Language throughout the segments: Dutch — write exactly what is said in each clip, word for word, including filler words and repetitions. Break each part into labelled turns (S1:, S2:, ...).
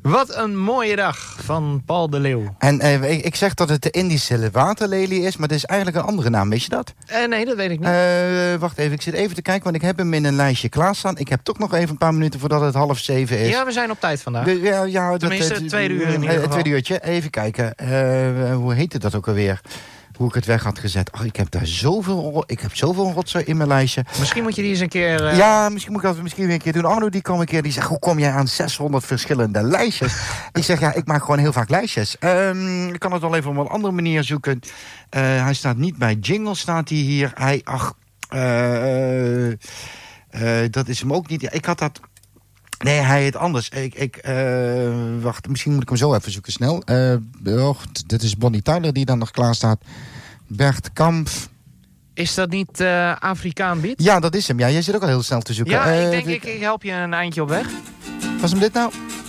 S1: Wat een mooie dag van Paul de Leeuw.
S2: En uh, ik, ik zeg dat het de Indische waterlelie is, maar het is eigenlijk een andere naam. Weet je dat?
S1: Uh, nee, dat weet ik niet.
S2: Uh, wacht even, ik zit even te kijken, want ik heb hem in een lijstje klaarstaan. Ik heb toch nog even een paar minuten voordat het half zeven is.
S1: Ja, we zijn op tijd vandaag.
S2: De, ja, ja,
S1: Tenminste,
S2: dat,
S1: het tweede uur in ieder geval.
S2: Het tweede uurtje, even kijken. Uh, hoe heette dat ook alweer? Hoe ik het weg had gezet. Oh, ik heb daar zoveel, ik heb zoveel rotzooi in mijn lijstje.
S1: Misschien moet je die eens een keer... Uh...
S2: Ja, misschien moet ik dat misschien weer een keer doen. Arno die kwam een keer, die zegt, hoe kom jij aan zeshonderd verschillende lijstjes? Ik zeg, ja, ik maak gewoon heel vaak lijstjes. Um, ik kan het wel even op een andere manier zoeken. Uh, hij staat niet bij Jingle, staat hij hier. Hij, ach, uh, uh, dat is hem ook niet. Ja, ik had dat... Nee, hij heet anders. Ik, ik, uh, wacht, misschien moet ik hem zo even zoeken snel. Uh, oh, dit is Bonnie Tyler die dan nog klaar staat. Bert Kamp.
S1: Is dat niet uh, Afrikaan Beat?
S2: Ja, dat is hem. Ja, jij zit ook al heel snel te zoeken.
S1: Ja,
S2: uh,
S1: ik denk, ik, ik help je een eindje op weg.
S2: Was hem dit nou?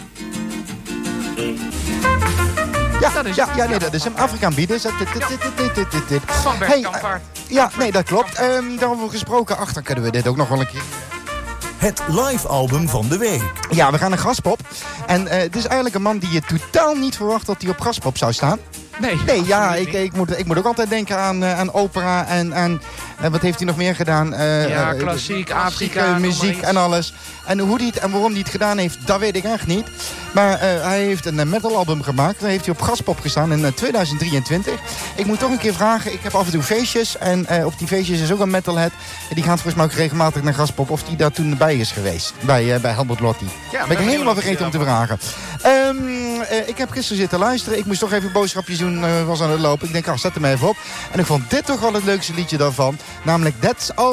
S2: Ja,
S1: dat is
S2: ja, ja, nee, dat is hem. Afrikaan Beat is het.
S1: Van Bert Kamp.
S2: Ja, nee, dat klopt. Um, daarover gesproken. Ach, dan kunnen we dit ook nog wel een keer...
S3: Het live album van de week.
S2: Ja, we gaan naar Graspop. En uh, het is eigenlijk een man die je totaal niet verwacht dat hij op Graspop zou staan.
S1: Nee,
S2: nee ja, ik, ik, moet, ik moet ook altijd denken aan, uh, aan opera en, en uh, wat heeft hij nog meer gedaan? Uh,
S1: ja, klassiek,
S2: uh,
S1: Afrika,
S2: muziek en alles. En hoe die het en waarom hij het gedaan heeft, dat weet ik echt niet. Maar uh, hij heeft een metalalbum gemaakt. Daar heeft hij op Graspop gestaan in uh, tweeduizend drieëntwintig. Ik moet toch een keer vragen. Ik heb af en toe feestjes. En uh, op die feestjes is ook een metalhead. En die gaat volgens mij ook regelmatig naar Graspop. Of die daar toen bij is geweest. Bij, uh, bij Helmut Lotti. Ja, ben ik helemaal vergeten om te vragen. Um, uh, ik heb gisteren zitten luisteren. Ik moest toch even boodschapjes doen. Uh, was aan het lopen. Ik denk, ah, zet hem even op. En ik vond dit toch wel het leukste liedje daarvan. Namelijk That's All